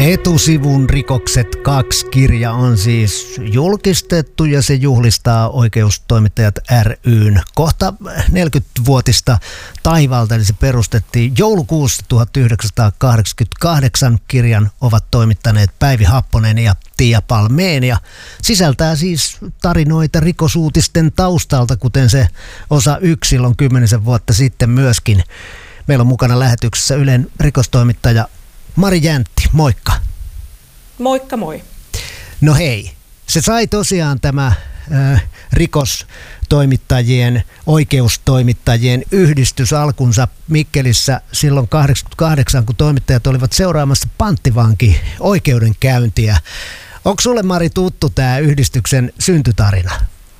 Etusivun rikokset 2 -kirja on siis julkistettu ja se juhlistaa Oikeustoimittajat ry:n kohta 40-vuotista taivalta, eli se perustettiin joulukuussa 1988. Kirjan ovat toimittaneet Päivi Happonen ja Tiia Palmeen ja sisältää siis tarinoita rikosuutisten taustalta, kuten se osa 1 silloin 10 vuotta sitten myöskin. Meillä on mukana lähetyksessä Ylen rikostoimittaja Mari Jäntti, moikka. Moikka moi. No hei, se sai tosiaan tämä rikostoimittajien, oikeustoimittajien yhdistys alkunsa Mikkelissä silloin 88, kun toimittajat olivat seuraamassa panttivanki-oikeudenkäyntiä. Onko sulle, Mari, tuttu tämä yhdistyksen syntytarina?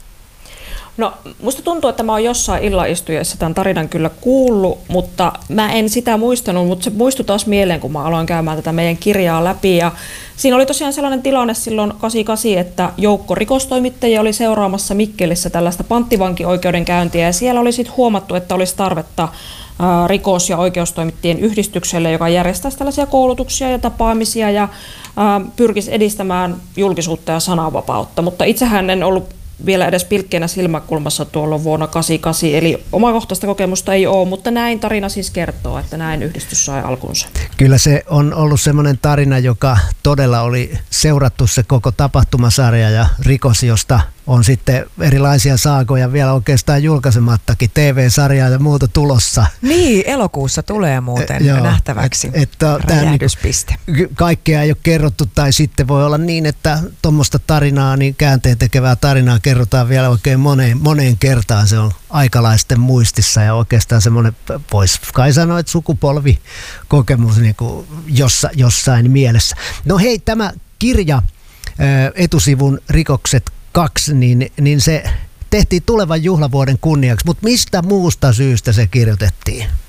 No, musta tuntuu, että mä oon jossain illaistujassa tämän tarinan kyllä kuullut, mutta mä en sitä muistanut, mutta se muistui taas mieleen, kun mä aloin käymään tätä meidän kirjaa läpi. Ja siinä oli tosiaan sellainen tilanne silloin 88, että joukko rikostoimittajia oli seuraamassa Mikkelissä tällaista panttivankioikeudenkäyntiä, ja siellä oli sitten huomattu, että olisi tarvetta rikos- ja oikeustoimittajien yhdistykselle, joka järjestäisi tällaisia koulutuksia ja tapaamisia ja pyrkisi edistämään julkisuutta ja sananvapautta, mutta itsehän en ollut vielä edes pilkkeinä silmäkulmassa tuolla vuonna 88, eli omakohtaista kokemusta ei ole, mutta näin tarina siis kertoo, että näin yhdistys sai alkunsa. Kyllä se on ollut semmoinen tarina, joka todella oli seurattu se koko tapahtumasarja ja rikos, josta on sitten erilaisia saagoja vielä oikeastaan julkaisemattakin, TV-sarjaa ja muuta tulossa. Niin, elokuussa tulee muuten nähtäväksi räjähdyspiste. Kaikkea ei ole kerrottu, tai sitten voi olla niin, että tuommoista tarinaa, niin käänteen tekevää tarinaa kerrotaan vielä oikein moneen kertaan. Se on aikalaisten muistissa ja oikeastaan semmoinen, voisi kai sanoa, että sukupolvikokemus niin kuin jossain mielessä. No hei, tämä kirja, Etusivun rikokset 2, niin se tehtiin tulevan juhlavuoden kunniaksi, mutta mistä muusta syystä se kirjoitettiin?